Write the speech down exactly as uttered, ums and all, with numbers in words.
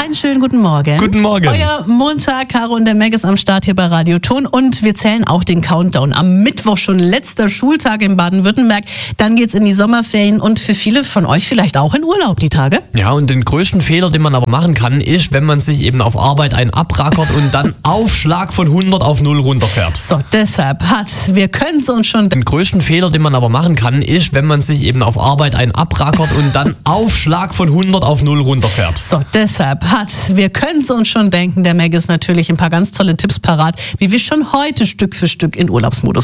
Einen schönen guten Morgen. Guten Morgen. Euer Montag, Caro und der Meg ist am Start hier bei Radio Ton und wir zählen auch den Countdown. Am Mittwoch schon letzter Schultag in Baden-Württemberg. Dann geht's in die Sommerferien und für viele von euch vielleicht auch in Urlaub die Tage. Ja, und den größten Fehler, den man aber machen kann, ist, wenn man sich eben auf Arbeit einen abrackert und dann auf Schlag von hundert auf null runterfährt. So, deshalb hat, wir können es uns schon... Den größten Fehler, den man aber machen kann, ist, wenn man sich eben auf Arbeit einen abrackert und dann auf Schlag von hundert auf null runterfährt. So, deshalb hat, wir können es uns schon denken, der Meg ist natürlich ein paar ganz tolle Tipps parat, wie wir schon heute Stück für Stück in Urlaubsmodus